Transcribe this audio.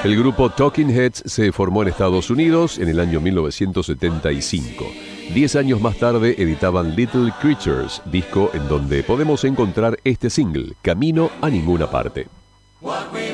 El grupo Talking Heads se formó en Estados Unidos en el año 1975. 10 años más tarde editaban Little Creatures, disco en donde podemos encontrar este single, Camino a Ninguna Parte. What we